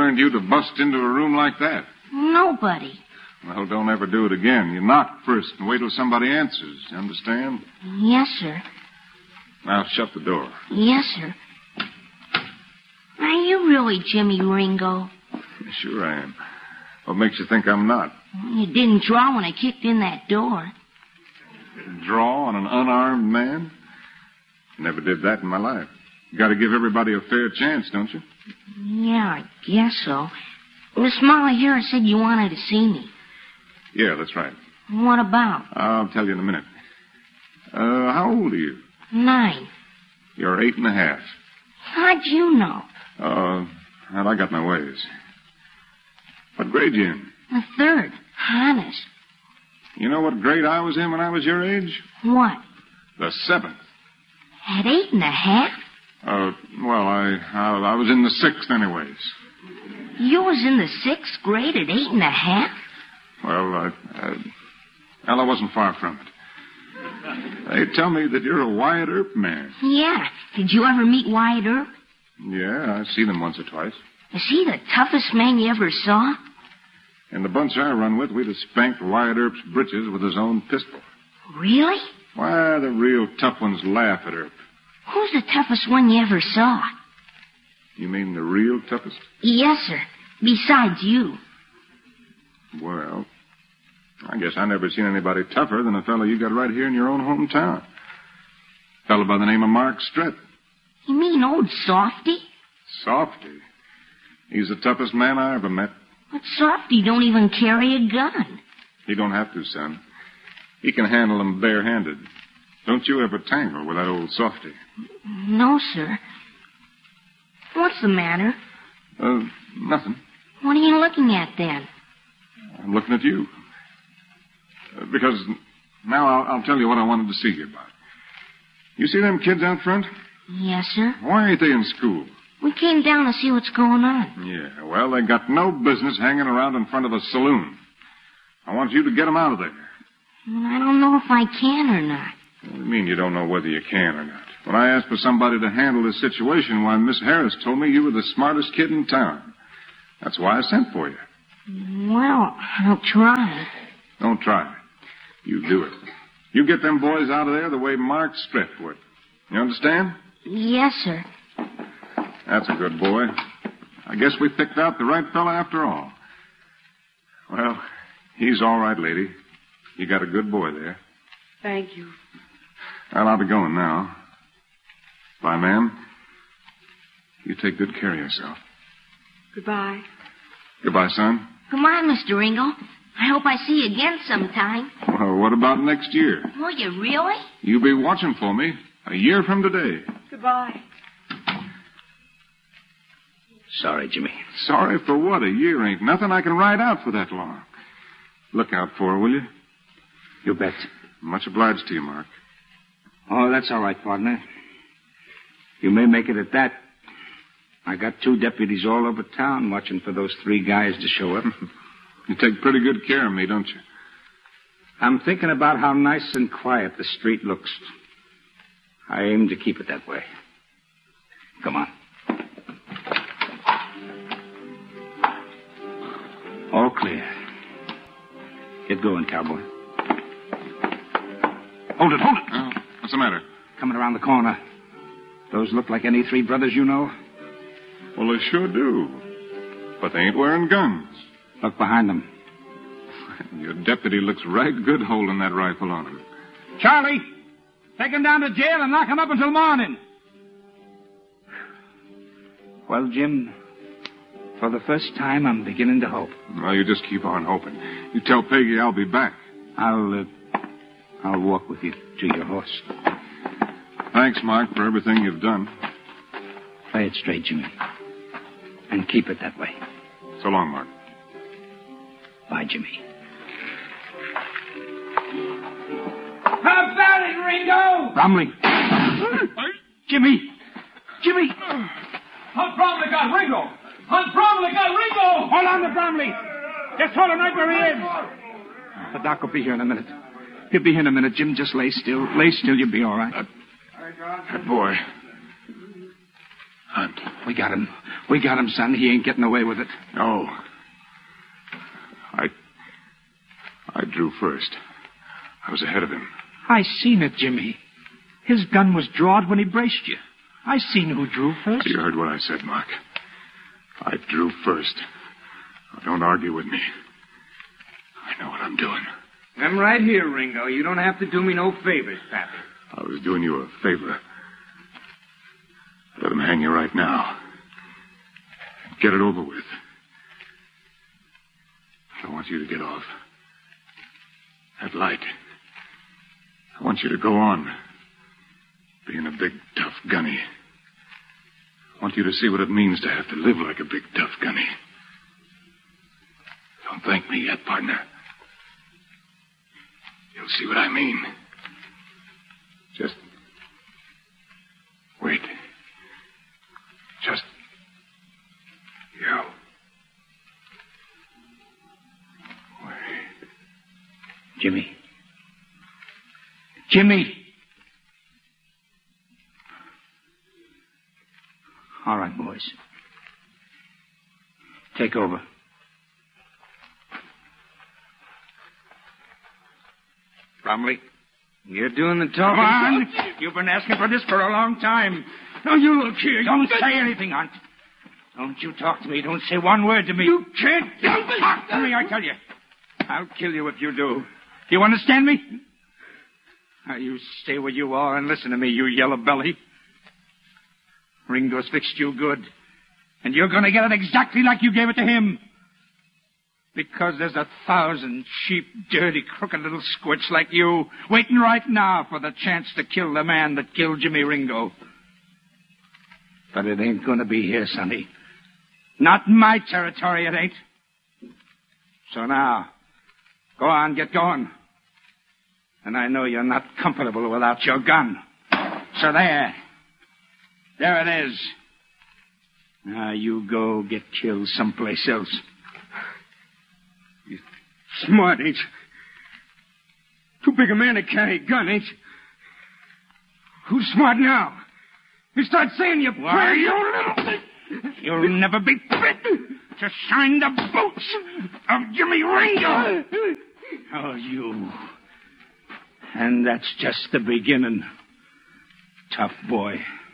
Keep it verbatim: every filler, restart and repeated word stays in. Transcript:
learned you to bust into a room like that? Nobody. Well, don't ever do it again. You knock first and wait till somebody answers. You understand? Yes, sir. Now shut the door. Yes, sir. Are you really Jimmy Ringo? Sure I am. What makes you think I'm not? You didn't draw when I kicked in that door. Draw on an unarmed man? Never did that in my life. You got to give everybody a fair chance, don't you? Yeah, I guess so. Miss Molly Harris said you wanted to see me. Yeah, that's right. What about? I'll tell you in a minute. Uh, how old are you? Nine. You're eight and a half. How'd you know? Uh, well, I got my ways. What grade you in? The third. Honest. You know what grade I was in when I was your age? What? The seventh. At eight and a half? Uh, well, I, I I was in the sixth anyways. You was in the sixth grade at eight and a half? Well, I, I, well, I wasn't far from it. They tell me that you're a Wyatt Earp man. Yeah. Did you ever meet Wyatt Earp? Yeah, I've seen him once or twice. Is he the toughest man you ever saw? In the bunch I run with, we'd have spanked Wyatt Earp's britches with his own pistol. Really? Why, the real tough ones laugh at Earp. Who's the toughest one you ever saw? You mean the real toughest? Yes, sir. Besides you. Well, I guess I never seen anybody tougher than a fellow you got right here in your own hometown. A fellow by the name of Mark Strett. You mean old Softy? Softy? He's the toughest man I ever met. But Softy don't even carry a gun. He don't have to, son. He can handle them barehanded. Don't you ever tangle with that old Softy. No, sir. What's the matter? Uh, nothing. What are you looking at, then? I'm looking at you. Uh, because now I'll, I'll tell you what I wanted to see you about. You see them kids out front? Yes, sir. Why ain't they in school? We came down to see what's going on. Yeah, well, they got no business hanging around in front of a saloon. I want you to get them out of there. Well, I don't know if I can or not. What do you mean you don't know whether you can or not? When I asked for somebody to handle this situation, why, Miss Harris told me you were the smartest kid in town. That's why I sent for you. Well, I'll try. Don't try. You do it. You get them boys out of there the way Mark Strett would. You understand? Yes, sir. That's a good boy. I guess we picked out the right fella after all. Well, he's all right, lady. You got a good boy there. Thank you. Well, I'll be going now. Bye, ma'am. You take good care of yourself. Goodbye. Goodbye, son. Come on, Mister Ringo. I hope I see you again sometime. Well, what about next year? Will you really? You be watching for me a year from today. Goodbye. Sorry, Jimmy. Sorry for what? A year ain't nothing. I can ride out for that long. Look out for her, will you? You bet. Much obliged to you, Mark. Oh, that's all right, partner. You may make it at that. I got two deputies all over town watching for those three guys to show up. You take pretty good care of me, don't you? I'm thinking about how nice and quiet the street looks. I aim to keep it that way. Come on. All clear. Get going, cowboy. Hold it, hold it. Oh, what's the matter? Coming around the corner. Those look like any three brothers you know? Well, they sure do. But they ain't wearing guns. Look behind them. Your deputy looks right good holding that rifle on him. Charlie, take him down to jail and lock him up until morning. Well, Jim, for the first time, I'm beginning to hope. Well, you just keep on hoping. You tell Peggy I'll be back. I'll, uh, I'll walk with you to your horse. Thanks, Mark, for everything you've done. Play it straight, Jimmy. And keep it that way. So long, Mark. Bye, Jimmy. How about it, Ringo? Bromley. Jimmy. Jimmy. Hunt Bromley got Ringo. Hunt Bromley got Ringo. Hold on to Bromley. Just hold him right where he is. The doc will be here in a minute. He'll be here in a minute, Jim. Just lay still. Lay still. You'll be all right. That boy. Hunt. We got him. We got him, son. He ain't getting away with it. No. I... I drew first. I was ahead of him. I seen it, Jimmy. His gun was drawed when he braced you. I seen who drew first. You heard what I said, Mark. I drew first. Now, don't argue with me. I know what I'm doing. I'm right here, Ringo. You don't have to do me no favors, Pappy. I was doing you a favor. Let him hang you right now. Get it over with. I want you to get off. That light. I want you to go on. Being a big, tough gunny. I want you to see what it means to have to live like a big, tough gunny. Don't thank me yet, partner. You'll see what I mean. Just wait. Just you. Wait. Jimmy. Jimmy. All right, boys. Take over. Bromley, you're doing the talking. Come on. You've been asking for this for a long time. Now, you look here. Don't say anything, Hunt. Don't you talk to me. Don't say one word to me. You can't. Don't talk to me, I tell you. I'll kill you if you do. You understand me? Now, you stay where you are and listen to me, you yellow belly. Ringo's fixed you good. And you're going to get it exactly like you gave it to him. Because there's a thousand cheap, dirty, crooked little squirts like you waiting right now for the chance to kill the man that killed Jimmy Ringo. But it ain't going to be here, Sonny. Not in my territory, it ain't. So now, go on, get going. And I know you're not comfortable without your gun. So there. There it is. Now you go get killed someplace else. You're smart, ain't you? Too big a man to carry a gun, ain't you? Who's smart now? You start saying you're Why, you little thing. You'll never be fit to shine the boots of Jimmy Ringo. Oh, you. And that's just the beginning. Tough boy.